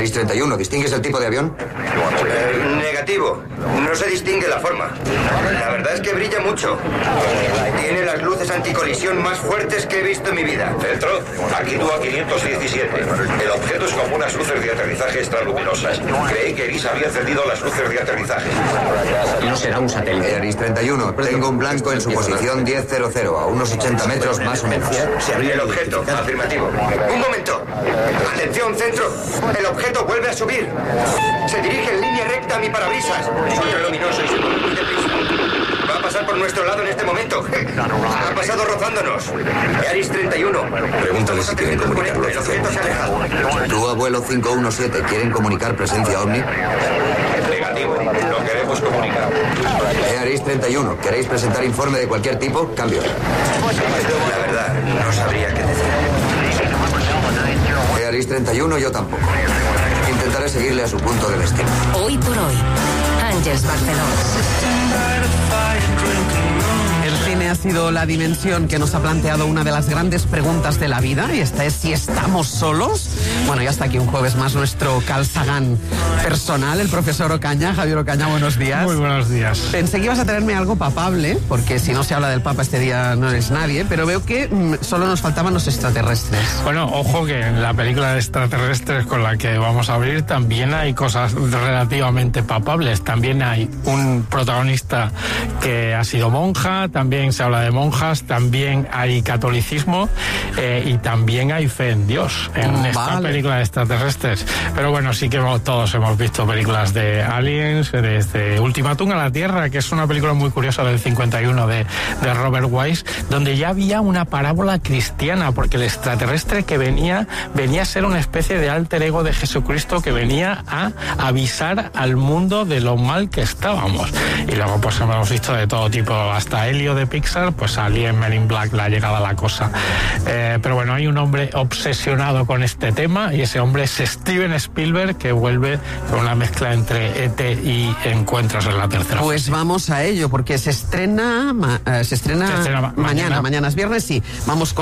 Aris 31, ¿distingues el tipo de avión? Negativo. No se distingue la forma. La verdad es que brilla mucho. Tiene las luces anticolisión más fuertes que he visto en mi vida. Centro, aquí tú a 517. El objeto es como unas luces de aterrizaje extraluminosas. Creí que Gris había encendido las luces de aterrizaje. No será un satélite. Aris 31, tengo un blanco en su posición 1000, a unos 80 metros más o menos. El objeto, afirmativo. Un momento. Atención, centro. El objeto vuelve a subir. Se dirige en línea recta a mi parabrisas. Ultraluminoso y se mueve muy deprisa. Va a pasar por nuestro lado en este momento. Ha pasado rozándonos. Aris 31. Pregúntale si quieren comunicarlo. El objeto se ha alejado. Tu abuelo 517, ¿quieren comunicar presencia ovni? Negativo. No queremos comunicar. Aris 31, ¿queréis presentar informe de cualquier tipo? Cambio. La verdad, no sabría qué decir. Aris 31, yo tampoco. Intentaré seguirle a su punto de destino. Hoy por hoy, Àngels Barceló. El cine ha sido la dimensión que nos ha planteado una de las grandes preguntas de la vida, y esta es si estamos solos. Bueno, ya está aquí un jueves más nuestro Carl Sagan personal, el profesor Ocaña. Javier Ocaña, buenos días. Muy buenos días. Pensé que ibas a traerme algo papable, porque si no se habla del Papa este día no eres nadie, pero veo que solo nos faltaban los extraterrestres. Bueno, ojo que en la película de extraterrestres con la que vamos a abrir también hay cosas relativamente papables. También hay un protagonista que ha sido monja, también se habla de monjas, también hay catolicismo y también hay fe en Dios en esta película de extraterrestres. Pero bueno, sí que todos hemos visto películas de aliens, desde Ultimátum a la Tierra, que es una película muy curiosa del 51 de Robert Wise, donde ya había una parábola cristiana, porque el extraterrestre que venía a ser una especie de alter ego de Jesucristo que venía a avisar al mundo de lo mal que estábamos. Y luego pues hemos visto de todo tipo, hasta Helio de Pixar, pues Alien, Men in Black, la llegada a la cosa. Pero bueno, hay un hombre obsesionado con este tema, y ese hombre es Steven Spielberg, que vuelve con una mezcla entre ET y Encuentros en la Tercera Pues Fase. vamos a ello, porque se estrena mañana es viernes, sí. Vamos con